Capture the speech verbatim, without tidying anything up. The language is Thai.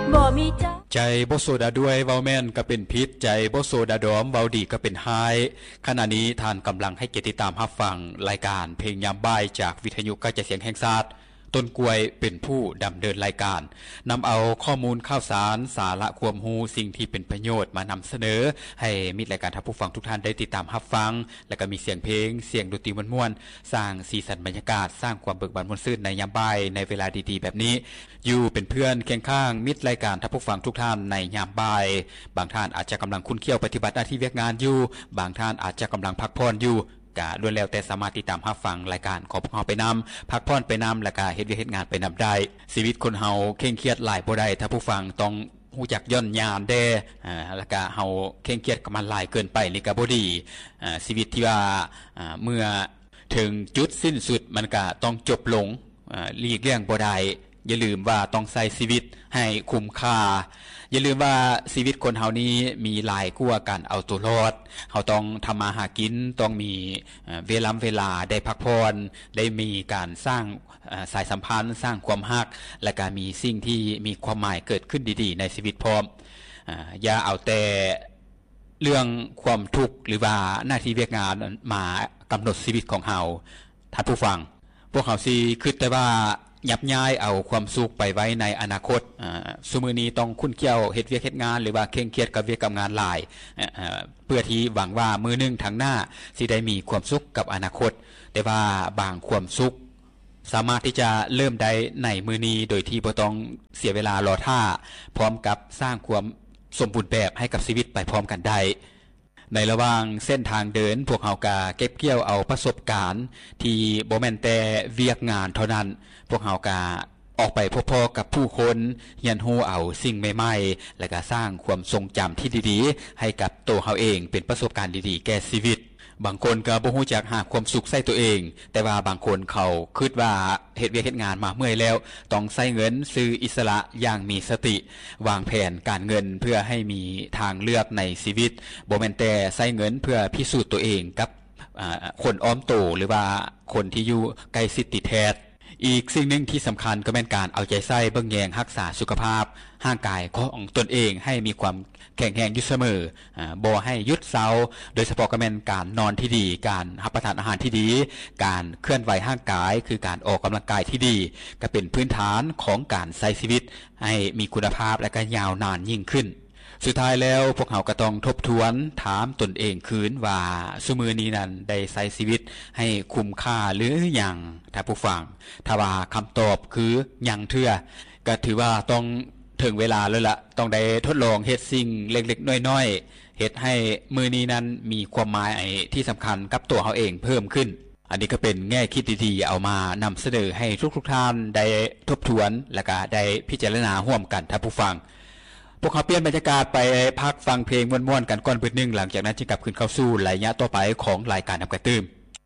บ่มีใจใจบ่โซดาด้วยเว้าแม่นก็เป็นพิษใจบ่โซดาดอมเว้าดีก็เป็นหายขณะนี้ท่านกำลังให้เกียรติตามรับฟังรายการเพลงยามบ่ายจากวิทยุกระจายเสียงแห่งชาติต้นกล้วยเป็นผู้ดำเนินรายการนำเอาข้อมูลข่าวสารสาระความรู้สิ่งที่เป็นประโยชน์มานำเสนอให้มิตรรายการท่านผู้ฟังทุกท่านได้ติดตามรับฟังและก็มีเสียงเพลงเสียงดนตรีม่วนๆสร้างสีสันบรรยากาศสร้างความเบิกบานม่วนซื่นในยามบ่ายในเวลาดีๆแบบนี้อยู่เป็นเพื่อนเคียงข้างมิตรรายการท่านผู้ฟังทุกท่านในยามบ่ายบางท่านอาจจะกำลังคุ้นเคี่ยวปฏิบัติหน้าที่เวียกงานอยู่บางท่านอาจจะกำลังพักผ่อนอยู่ก็ล้วนแล้วแต่สามารถติดตามรับฟังรายการของพวกเราไปนำพักผ่อนไปนำและก็เฮ็ดเวียกเฮ็ดงานไปนำได้ชีวิตคนเฮาเคร่งเครียดหลายบ่ได้ถ้าผู้ฟังต้องรู้จักย่อนยานแด่อ่าแล้วก็เฮาเคร่งเครียดกับมันหลายเกินไปนี่ก็บ่ดีอ่าชีวิตที่ว่าอ่าเมื่อถึงจุดสิ้นสุดมันก็ต้องจบลงอ่าหลีกเลี่ยงบ่ได้อย่าลืมว่าต้องใช้ชีวิตให้คุ้มค่าอย่าลืมว่าชีวิตคนเฮานี้มีหลายกว่าการเอาตัวรอดเฮาต้องทำมาหากินต้องมีเวลาเวลาได้พักผ่อนได้มีการสร้างสายสัมพันธ์สร้างความรักและก็มีสิ่งที่มีความหมายเกิดขึ้นดีๆในชีวิตพร้อมอย่าเอาแต่เรื่องความทุกข์หรือว่าหน้าที่เวียกงานมากำหนดชีวิตของเฮาท่านผู้ฟังพวกเฮาสิคิดแต่ว่ายับย้ายเอาความสุขไปไว้ในอนาคตอ่าซุมื้อนี้ต้องคุ้นเกี่ยวเฮ็ดเวียกเฮ็ดงานหรือว่าเคร่งเครียดกับเวียกกับงานหลายเอ่อเพื่อที่หวังว่ามื้อนึงทางหน้าสิได้มีความสุขกับอนาคตแต่ว่าบางความสุขสามารถที่จะเริ่มได้ในมื้อนี้โดยที่บ่ต้องเสียเวลารอท่าพร้อมกับสร้างความสมบูรณ์แบบให้กับชีวิตไปพร้อมกันได้ในระหว่างเส้นทางเดินพวกเฮาก็เก็บเกี่ยวเอาประสบการณ์ที่บ่แม่นแต่เวียกงานเท่านั้นพวกเฮาก็ออกไปพบๆกับผู้คนเรียนรู้เอาสิ่งใหม่ๆและก็สร้างความทรงจำที่ดีๆให้กับตัวเฮาเองเป็นประสบการณ์ดีๆแก่ชีวิตบางคนก็บ่ฮู้จักหาความสุขใส่ตัวเองแต่ว่าบางคนเขาคิดว่าเฮ็ดเวียกเฮ็ดงานมาเมื่อยแล้วต้องใช้เงินซื้ออิสระอย่างมีสติวางแผนการเงินเพื่อให้มีทางเลือกในชีวิตบ่แม่นแต่ใช้เงินเพื่อพิสูจน์ตัวเองกับคนอ้อมโตหรือว่าคนที่อยู่ใกล้ชิดติดแท้อีกสิ่งหนึ่งที่สำคัญก็เป็นการเอาใจใส่เบิ่งแยงรักษาสุขภาพร่างกายของตนเองให้มีความแข็งแรงอยู่เสมออ่าบ่ให้หยุดเซาโดยเฉพาะก็เป็นการนอนที่ดีการรับประทานอาหารที่ดีการเคลื่อนไหวร่างกายคือการออกกำลังกายที่ดีก็เป็นพื้นฐานของการใช้ชีวิตให้มีคุณภาพและก็ยาวนานยิ่งขึ้นสุดท้ายแล้วพวกเขาก็ต้องทบทวนถามตนเองคืนว่าซุมื้อนี้นั้นได้ใช้ชีวิตให้คุ้มค่าหรือยังถ้าผู้ฟังถ้าว่าคำตอบคือยังเทื่อก็ถือว่าต้องถึงเวลาแล้วล่ะต้องได้ทดลองเฮ็ดสิ่งเล็กๆน้อยๆเฮ็ดให้มื้อนี้นั้นมีความหมายที่สำคัญกับตัวเขาเองเพิ่มขึ้นอันนี้ก็เป็นแง่คิดดีๆเอามานำเสนอให้ทุกๆท่านได้ทบทวนและก็ได้พิจารณาร่วมกันท่านผู้ฟังพวกเขาเปลี่ยนบรรยากาศไปพักฟังเพลงม่วนๆกันก่อนเบิดนึงหลังจากนั้นจะกลับคืนเข้าสู่ระยะต่อไปของรายการนำกระตื้ม